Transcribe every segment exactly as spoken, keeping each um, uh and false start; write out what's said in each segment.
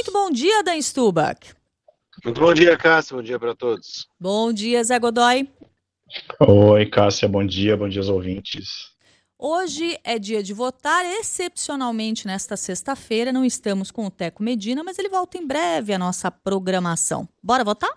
Muito bom dia, Dan Stubach. Muito bom dia, Cássia. Bom dia para todos. Bom dia, Zé Godoy. Oi, Cássia. Bom dia. Bom dia aos ouvintes. Hoje é dia de votar, excepcionalmente nesta sexta-feira. Não estamos com o Teco Medina, mas ele volta em breve à nossa programação. Bora votar?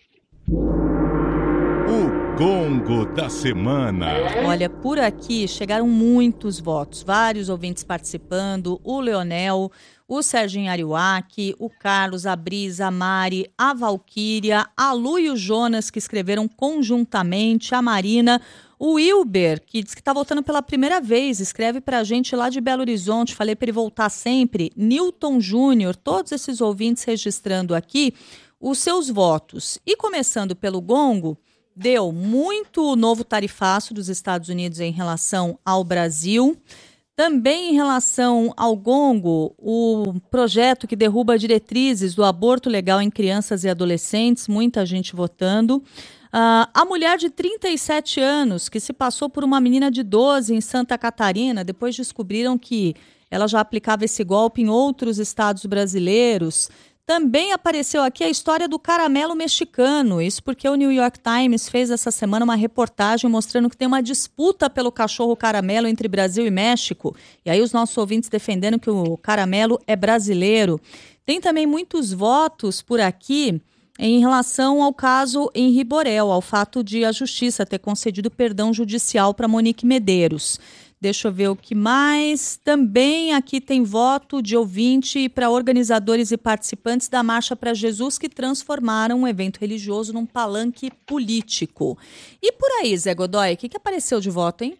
O Gongo da Semana. Olha, por aqui chegaram muitos votos, vários ouvintes participando, o Leonel, o Serginho Ariuaki, o Carlos, a Brisa, a Mari, a Valquíria, a Lu e o Jonas, que escreveram conjuntamente, a Marina, o Wilber, que diz que está votando pela primeira vez, escreve para a gente lá de Belo Horizonte, falei para ele voltar sempre, Newton Júnior, todos esses ouvintes registrando aqui os seus votos. E começando pelo Gongo, deu muito novo tarifaço dos Estados Unidos em relação ao Brasil. Também em relação ao Gongo, o projeto que derruba diretrizes do aborto legal em crianças e adolescentes, muita gente votando. Uh, a mulher de trinta e sete anos, que se passou por uma menina de doze em Santa Catarina, depois descobriram que ela já aplicava esse golpe em outros estados brasileiros. Também apareceu aqui a história do caramelo mexicano, isso porque o New York Times fez essa semana uma reportagem mostrando que tem uma disputa pelo cachorro caramelo entre Brasil e México, e aí os nossos ouvintes defendendo que o caramelo é brasileiro. Tem também muitos votos por aqui em relação ao caso Henri Borel, ao fato de a Justiça ter concedido perdão judicial para Monique Medeiros. Deixa eu ver o que mais. Também aqui tem voto de ouvinte para organizadores e participantes da Marcha para Jesus que transformaram um evento religioso num palanque político. E por aí, Zé Godoy, o que, que apareceu de voto, hein?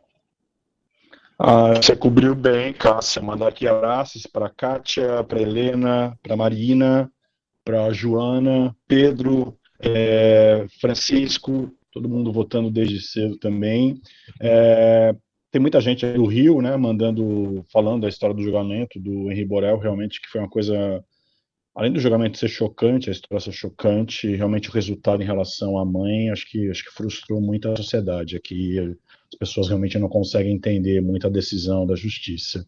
Ah, você cobriu bem, Cássia. Mandar aqui abraços para a Kátia, para a Helena, para a Marina, para a Joana, Pedro, é, Francisco, todo mundo votando desde cedo também. É, Tem muita gente aí do Rio, né, mandando, falando da história do julgamento do Henri Borel, realmente que foi uma coisa, além do julgamento ser chocante, a história ser chocante, realmente o resultado em relação à mãe, acho que, acho que frustrou muito a sociedade aqui, as pessoas realmente não conseguem entender muito a decisão da justiça.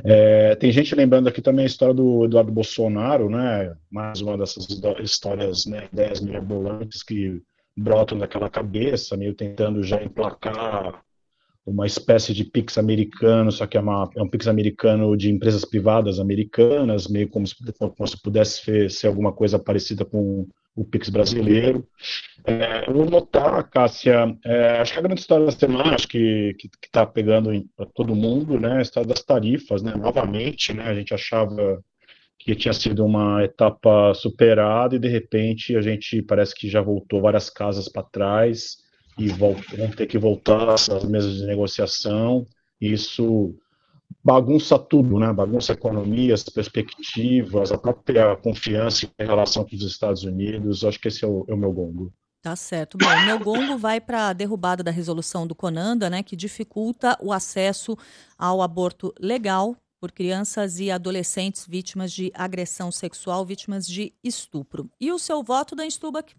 É, tem gente lembrando aqui também a história do Eduardo Bolsonaro, né, mais uma dessas histórias, né, ideias mirabolantes que brotam daquela cabeça, meio tentando já emplacar uma espécie de Pix americano, só que é, uma, é um Pix americano de empresas privadas americanas, meio como se, como se pudesse ser, ser alguma coisa parecida com o Pix brasileiro. É, eu vou notar, Cássia, é, acho que a grande história da semana, acho que está pegando para todo mundo, né, a história das tarifas, né, novamente, né, a gente achava que tinha sido uma etapa superada e, de repente, a gente parece que já voltou várias casas para trás, e vão ter que voltar às mesas de negociação, e isso bagunça tudo, né? Bagunça a economia, as perspectivas, a própria confiança em relação com os Estados Unidos. Acho que esse é o, é o meu gongo. Tá certo. Bom, o meu gongo vai para a derrubada da resolução do CONANDA, né, que dificulta o acesso ao aborto legal por crianças e adolescentes vítimas de agressão sexual, vítimas de estupro. E o seu voto, Dan Stubach?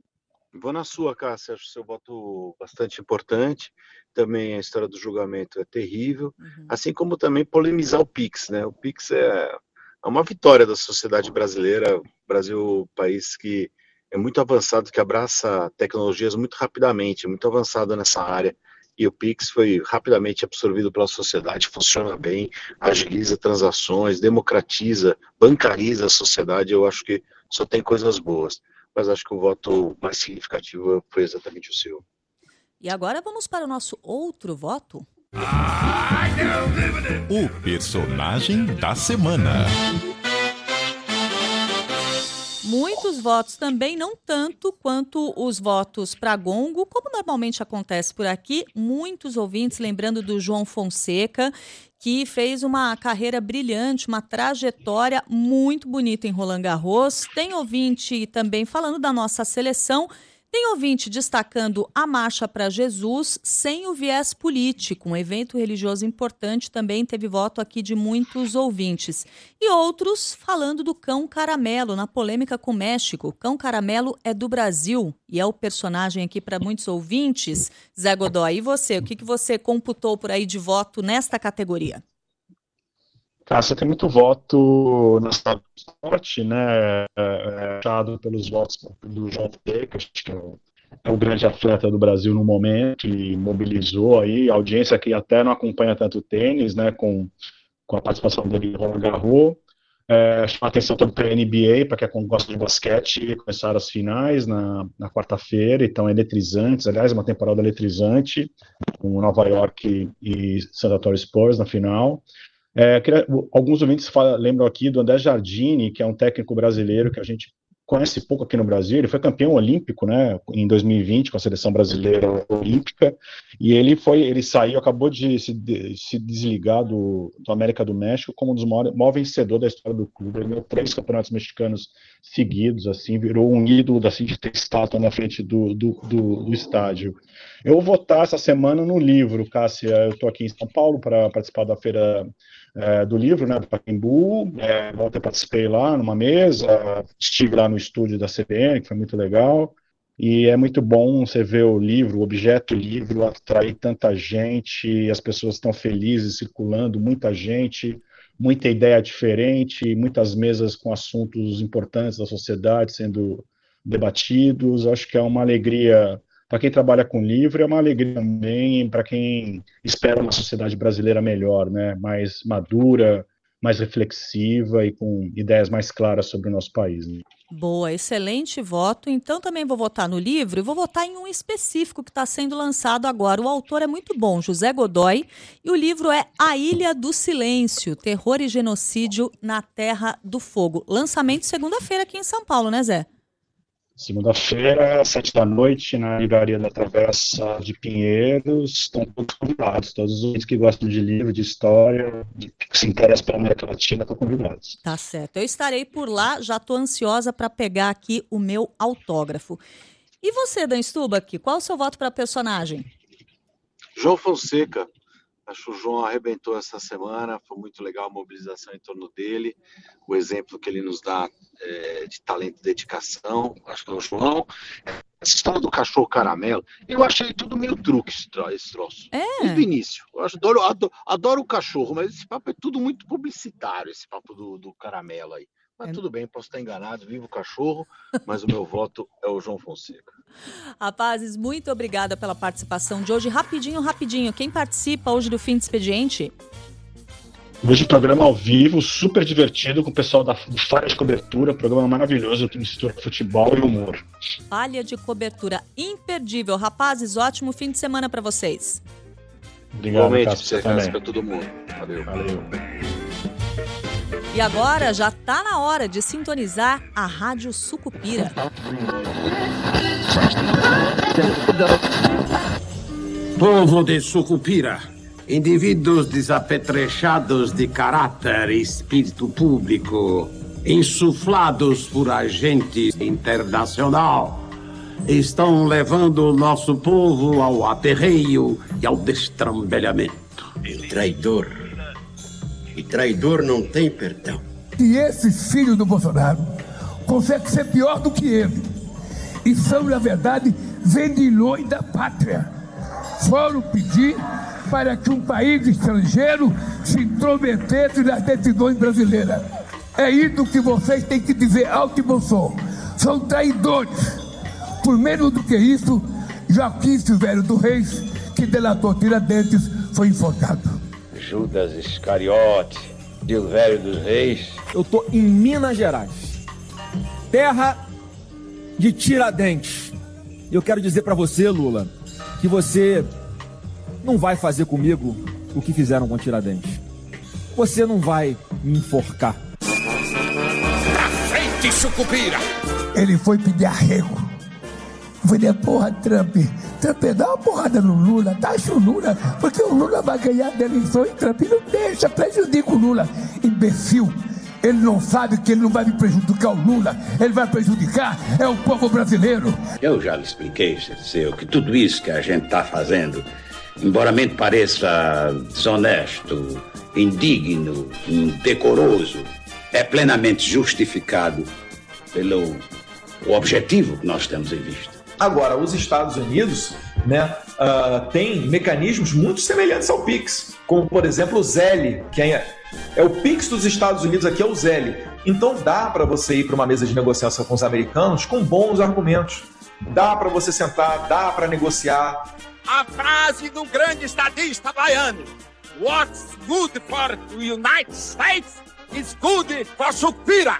Vou na sua, Cássia. Acho seu voto bastante importante. Também a história do julgamento é terrível. Uhum. Assim como também polemizar o Pix, né? O Pix é, é uma vitória da sociedade brasileira. O Brasil é um país que é muito avançado, que abraça tecnologias muito rapidamente, muito avançado nessa área. E o Pix foi rapidamente absorvido pela sociedade, funciona bem, agiliza transações, democratiza, bancariza a sociedade. Eu acho que só tem coisas boas. Mas acho que o voto mais significativo foi exatamente o seu. E agora vamos para o nosso outro voto. O personagem da semana. Muitos votos também, não tanto quanto os votos para Gongo, como normalmente acontece por aqui. Muitos ouvintes lembrando do João Fonseca, que fez uma carreira brilhante, uma trajetória muito bonita em Roland Garros. Tem ouvinte também falando da nossa seleção. Tem ouvinte destacando a Marcha para Jesus sem o viés político, um evento religioso importante, também teve voto aqui de muitos ouvintes. E outros falando do Cão Caramelo, na polêmica com o México. O Cão Caramelo é do Brasil e é o personagem aqui para muitos ouvintes. Zé Godoy, e você? O que, que você computou por aí de voto nesta categoria? Cássio, tem muito voto na cidade do Norte, né? É, achado pelos votos do João Fonseca, acho que é o, é o grande atleta do Brasil no momento, e mobilizou aí a audiência que até não acompanha tanto o tênis, né? Com, com a participação dele em Roland Garros. É, chama a atenção todo para a N B A, para quem gosta de basquete, começaram as finais na, na quarta-feira, então eletrizantes, aliás, uma temporada eletrizante, com Nova York e San Antonio Spurs na final. É, queria, alguns ouvintes falam, lembram aqui do André Jardini, que é um técnico brasileiro que a gente conhece pouco aqui no Brasil. Ele foi campeão olímpico, né, em dois mil e vinte com a seleção brasileira olímpica, e ele foi, ele saiu, acabou de se, de, se desligar do, do América do México como um dos maiores, maior vencedor da história do clube. Ele ganhou três campeonatos mexicanos seguidos, assim, virou um ídolo, assim, de ter estátua na frente do, do, do, do estádio. Eu vou votar essa semana no livro, Cássia. Eu estou aqui em São Paulo para participar da feira é, do livro, né, do Pacaembu. É, ontem participei lá numa mesa, estive lá no estúdio da C B N, que foi muito legal. E é muito bom você ver o livro, o objeto livro, atrair tanta gente, as pessoas estão felizes circulando, muita gente, muita ideia diferente, muitas mesas com assuntos importantes da sociedade sendo debatidos. Acho que é uma alegria para quem trabalha com livro, é uma alegria também para quem espera uma sociedade brasileira melhor, né? Mais madura, mais reflexiva e com ideias mais claras sobre o nosso país. Né? Boa, excelente voto. Então também vou votar no livro e vou votar em um específico que está sendo lançado agora. O autor é muito bom, José Godoy, e o livro é A Ilha do Silêncio, Terror e Genocídio na Terra do Fogo. Lançamento segunda-feira aqui em São Paulo, né, Zé? Segunda-feira, sete da noite, na Livraria da Travessa de Pinheiros. Estão todos convidados. Todos os que gostam de livro, de história, de, que se interessam pela América Latina, estão convidados. Tá certo. Eu estarei por lá, já estou ansiosa para pegar aqui o meu autógrafo. E você, Dan Stubach, qual o seu voto para personagem? João Fonseca. Acho que o João arrebentou essa semana, foi muito legal a mobilização em torno dele, o exemplo que ele nos dá é, de talento e dedicação. Acho que é o João. Essa história do cachorro caramelo, eu achei tudo meio truque esse troço. É. Desde o início. Eu acho, adoro, adoro, adoro o cachorro, mas esse papo é tudo muito publicitário, esse papo do, do caramelo aí. Mas é. Tudo bem, posso estar enganado, viva o cachorro, mas o meu voto é o João Fonseca. Rapazes, muito obrigada pela participação de hoje. Rapidinho, rapidinho, quem participa hoje do Fim de Expediente? Hoje programa ao vivo, super divertido, com o pessoal da Falha de Cobertura, programa maravilhoso, que mistura futebol e humor. Falha de Cobertura, imperdível. Rapazes, ótimo fim de semana para vocês. Obrigado, Cássio, para todo mundo. Valeu. Valeu. E agora já está na hora de sintonizar a Rádio Sucupira. Povo de Sucupira, indivíduos desapetrechados de caráter e espírito público, insuflados por agentes internacional, estão levando o nosso povo ao aterreio e ao destrambelhamento. O traidor. E traidor não tem perdão. E esse filho do Bolsonaro consegue ser pior do que ele. E são, na verdade, vendilhões da pátria. Foram pedir para que um país estrangeiro se intrometesse nas decisões brasileiras. É isso que vocês têm que dizer alto e bom som. São traidores. Por menos do que isso, Joaquim Silvério do Reis, que delatou Tiradentes, foi enforcado. Judas Iscariote, Silvério dos Reis. Eu tô em Minas Gerais, terra de Tiradentes. E eu quero dizer para você, Lula, que você não vai fazer comigo o que fizeram com Tiradentes. Você não vai me enforcar. Pra frente, Sucupira! Ele foi pedir arrego. Eu falei, porra, Trump, Trump, dá uma porrada no Lula, taxa o Lula, porque o Lula vai ganhar da eleição e Trump não deixa, prejudica o Lula. Imbecil, ele não sabe que ele não vai me prejudicar o Lula, ele vai prejudicar é o povo brasileiro. Eu já lhe expliquei, Dirceu, que tudo isso que a gente está fazendo, embora me pareça desonesto, indigno, indecoroso, é plenamente justificado pelo o objetivo que nós temos em vista. Agora, os Estados Unidos, né, uh, têm mecanismos muito semelhantes ao Pix, como, por exemplo, o Zelle, que é, é o Pix dos Estados Unidos, aqui é o Zelle. Então dá para você ir para uma mesa de negociação com os americanos com bons argumentos. Dá para você sentar, dá para negociar. A frase do grande estadista baiano: What's good for the United States is good for Sucupira.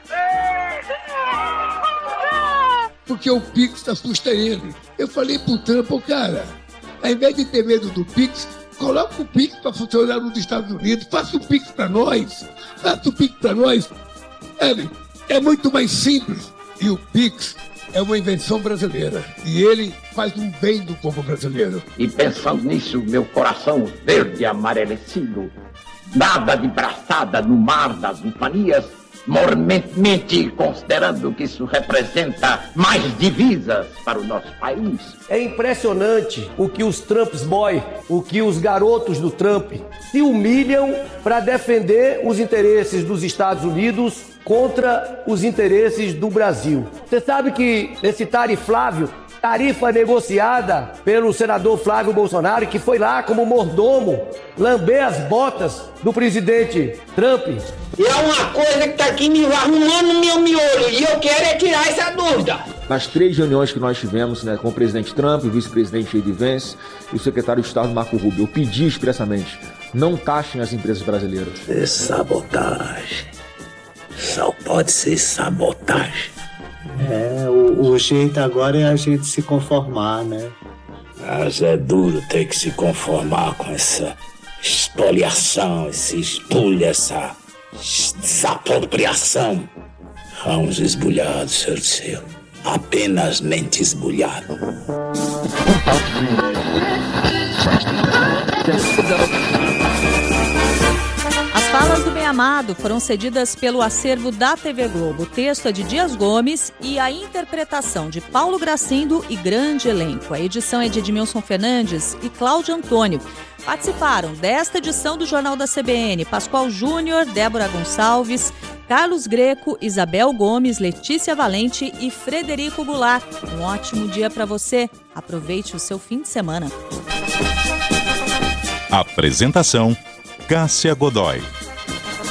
Porque o Pix assusta ele. Eu falei pro Trump, oh, cara, ao invés de ter medo do Pix, coloca o Pix para funcionar nos Estados Unidos, faça o Pix para nós, faça o Pix para nós. É, é muito mais simples. E o Pix é uma invenção brasileira. E ele faz um bem do povo brasileiro. E pensando nisso, meu coração verde amarelecido, nada de braçada no mar das infanias, mormente considerando que isso representa mais divisas para o nosso país. É impressionante o que os Trumps boy, o que os garotos do Trump se humilham para defender os interesses dos Estados Unidos contra os interesses do Brasil. Você sabe que esse tariflável, tarifa negociada pelo senador Flávio Bolsonaro, que foi lá como mordomo lamber as botas do presidente Trump. E é uma coisa que está aqui me arrumando meu miolo e eu quero é tirar essa dúvida. Nas três reuniões que nós tivemos, né, com o presidente Trump, o vice-presidente J D Vance e o secretário de Estado Marco Rubio, eu pedi expressamente, não taxem as empresas brasileiras. É sabotagem. Só pode ser sabotagem. É, o, o jeito agora é a gente se conformar, né? Mas é duro ter que se conformar com essa espoliação, esse espulho, essa desapropriação. Ramos esbulhados, senhor do céu. Apenas mente esbulhada. As falas do bem-amado foram cedidas pelo acervo da T V Globo. O texto é de Dias Gomes e a interpretação de Paulo Gracindo e grande elenco. A edição é de Edmilson Fernandes e Cláudio Antônio. Participaram desta edição do Jornal da C B N Pascoal Júnior, Débora Gonçalves, Carlos Greco, Isabel Gomes, Letícia Valente e Frederico Goulart. Um ótimo dia para você. Aproveite o seu fim de semana. Apresentação: Cássia Godoy.